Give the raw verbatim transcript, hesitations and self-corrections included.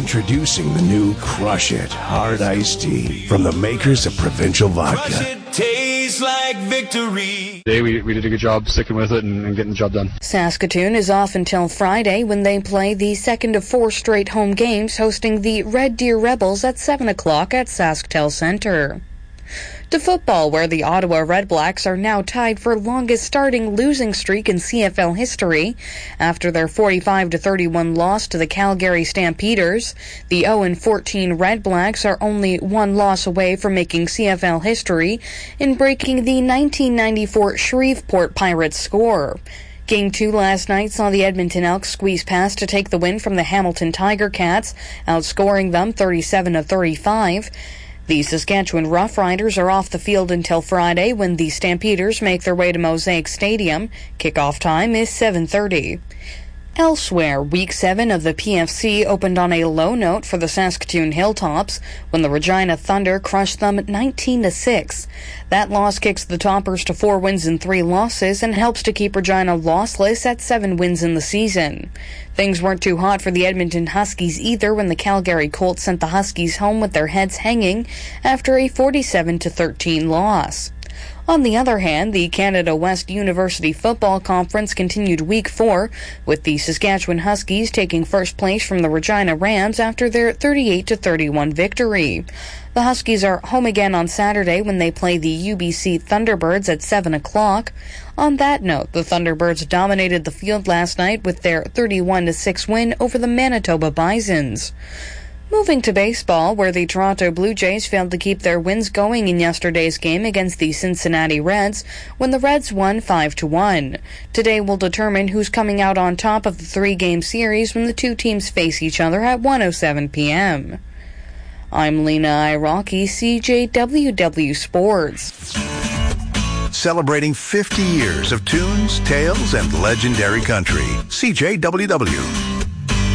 Introducing the new Crush It Hard Iced Tea from the makers of Provincial Vodka. Crush it, tastes like victory. Today we, we did a good job sticking with it and, and getting the job done. Saskatoon is off until Friday when they play the second of four straight home games, hosting the Red Deer Rebels at seven o'clock at SaskTel Centre. To football, where the Ottawa Redblacks are now tied for longest starting losing streak in C F L history. After their forty-five to thirty-one loss to the Calgary Stampeders, the oh and fourteen Redblacks are only one loss away from making C F L history in breaking the nineteen ninety-four Shreveport Pirates score. Game two last night saw the Edmonton Elks squeeze past to take the win from the Hamilton Tiger Cats, outscoring them thirty-seven to thirty-five. The Saskatchewan Roughriders are off the field until Friday when the Stampeders make their way to Mosaic Stadium. Kickoff time is seven thirty. Elsewhere, Week seven of the P F C opened on a low note for the Saskatoon Hilltops when the Regina Thunder crushed them nineteen to six. That loss kicks the Toppers to four wins and three losses and helps to keep Regina lossless at seven wins in the season. Things weren't too hot for the Edmonton Huskies either when the Calgary Colts sent the Huskies home with their heads hanging after a forty-seven to thirteen loss. On the other hand, the Canada West University Football Conference continued Week four, with the Saskatchewan Huskies taking first place from the Regina Rams after their thirty-eight to thirty-one victory. The Huskies are home again on Saturday when they play the U B C Thunderbirds at seven o'clock. On that note, the Thunderbirds dominated the field last night with their thirty-one to six win over the Manitoba Bisons. Moving to baseball, where the Toronto Blue Jays failed to keep their wins going in yesterday's game against the Cincinnati Reds when the Reds won five to one. Today will determine who's coming out on top of the three-game series when the two teams face each other at one oh seven p.m. I'm Lena Iraqi, C J W W Sports. Celebrating fifty years of tunes, tales, and legendary country. C J W W.